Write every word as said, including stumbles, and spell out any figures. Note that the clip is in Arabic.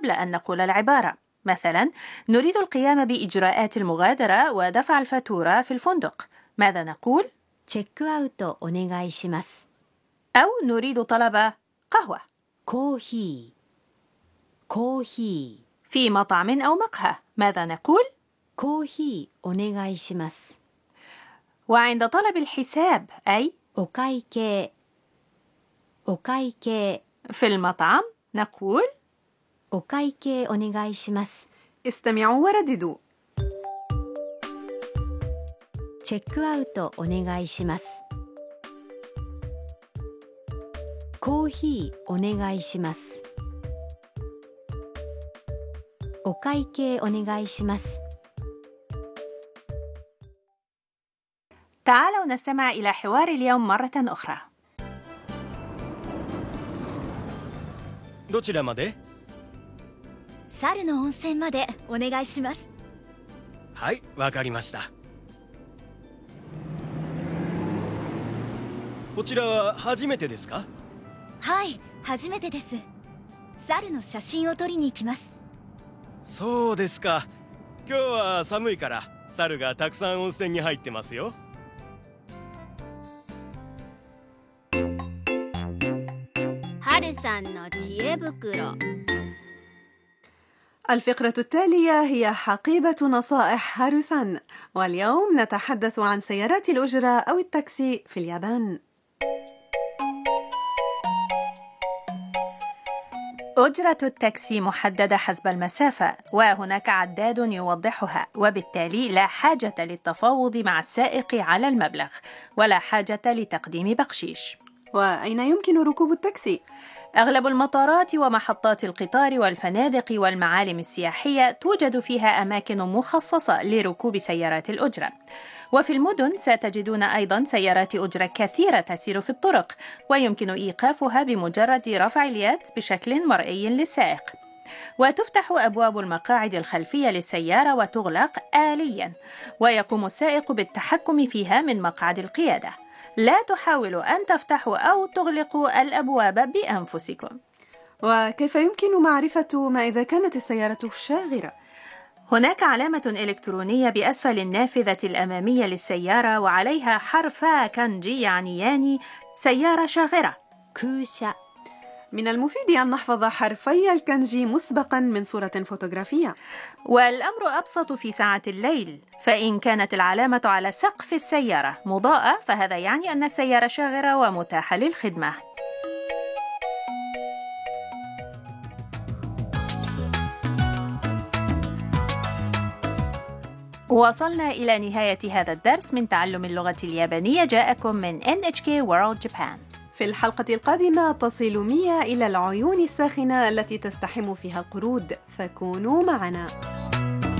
قبل أن نقول العبارة. مثلا نريد القيام بإجراءات المغادرة ودفع الفاتورة في الفندق. ماذا نقول؟ チェックアウトお願いします。 أو نريد طلب قهوة コーヒーコーヒ في مطعم أو مقهى. ماذا نقول؟ ーコーヒーお願いします。 وعند طلب الحساب أي お会計お会計 في المطعم نقول お会計お願いします。 استمعوا ورددوا. チェックアウトお願いします。 コーヒーお願いします。 お会計お願いします。 تعالوا نستمع إلى حوار اليوم مرة أخرى. どちらまで？ 猿の温泉までお願いします。 はい、わかりました。こちらは初めてですか？ はい、初めてです。猿の写真を撮りに行きます。 そうですか。今日は寒いから猿がたくさん温泉に入ってますよ。 春さんの知恵袋. الفقرة التالية هي حقيبة نصائح هاروسان، واليوم نتحدث عن سيارات الأجرة أو التاكسي في اليابان. أجرة التاكسي محددة حسب المسافة، وهناك عداد يوضحها، وبالتالي لا حاجة للتفاوض مع السائق على المبلغ، ولا حاجة لتقديم بقشيش. وأين يمكن ركوب التاكسي؟ أغلب المطارات ومحطات القطار والفنادق والمعالم السياحية توجد فيها أماكن مخصصة لركوب سيارات الأجرة. وفي المدن ستجدون أيضا سيارات أجرة كثيرة تسير في الطرق، ويمكن إيقافها بمجرد رفع اليد بشكل مرئي للسائق. وتفتح أبواب المقاعد الخلفية للسيارة وتغلق آليا، ويقوم السائق بالتحكم فيها من مقعد القيادة. لا تحاولوا أن تفتحوا أو تغلقوا الأبواب بأنفسكم. وكيف يمكن معرفة ما إذا كانت السيارة شاغرة؟ هناك علامة إلكترونية بأسفل النافذة الأمامية للسيارة، وعليها حرفا كانجي يعنيان سيارة شاغرة. كوشا. من المفيد أن نحفظ حرفي الكانجي مسبقا من صورة فوتوغرافية. والأمر أبسط في ساعة الليل، فإن كانت العلامة على سقف السيارة مضاءة فهذا يعني أن السيارة شاغرة ومتاحة للخدمة. وصلنا إلى نهاية هذا الدرس من تعلم اللغة اليابانية، جاءكم من إن إتش كي World Japan. في الحلقة القادمة تصل ميا إلى العيون الساخنة التي تستحم فيها القرود، فكونوا معنا.